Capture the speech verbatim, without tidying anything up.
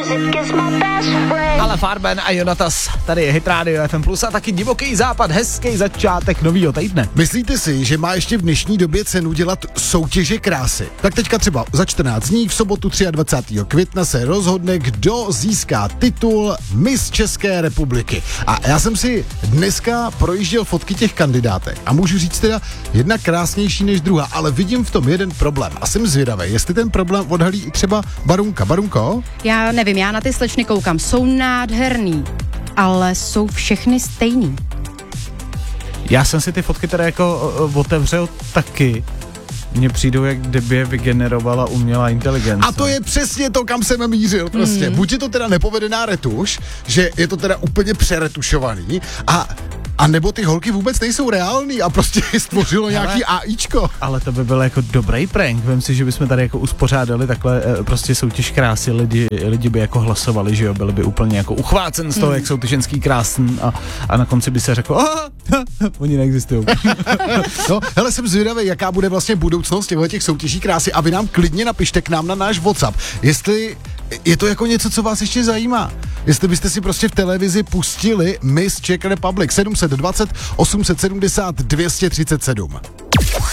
Ale Farben a Jonatas, tady je Hit Radio F M plus a taky Divoký západ, hezký začátek novýho týdne. Myslíte si, že má ještě v dnešní době cenu dělat soutěže krásy? Tak teďka třeba za čtrnáct dní v sobotu dvacátého třetího května se rozhodne, kdo získá titul Miss České republiky. A já jsem si dneska projížděl fotky těch kandidátek a můžu říct teda jedna krásnější než druhá, ale vidím v tom jeden problém a jsem zvědavý, jestli ten problém odhalí i třeba Barunka. Barunko? Já nevím, já na ty slečny koukám, jsou nádherný, ale jsou všechny stejný. Já jsem si ty fotky teda jako o, otevřel taky. Mně přijdou, jak kdyby je vygenerovala umělá inteligence. A to je přesně to, kam jsem mířil prostě. Mm. Buď je to teda nepovedená retuš, že je to teda úplně přeretušovaný a A nebo ty holky vůbec nejsou reální a prostě stvořilo hele, nějaký AIčko. Ale to by byl jako dobrý prank. Vem si, že bychom tady jako uspořádali takhle e, prostě soutěž krásy, lidi, lidi by jako hlasovali, že jo, byli by úplně jako uchvácen z toho, hmm. jak jsou ty ženský krásný a, a na konci by se řeklo, aha, oni neexistují. No, hele, jsem zvědavý, jaká bude vlastně budoucnost těch soutěží krásy a vy nám klidně napište k nám na náš WhatsApp, jestli je to jako něco, co vás ještě zajímá. Jestli byste si prostě v televizi pustili Miss Czech Republic sedm set dvacet, osm set sedmdesát, dvě stě třicet sedm.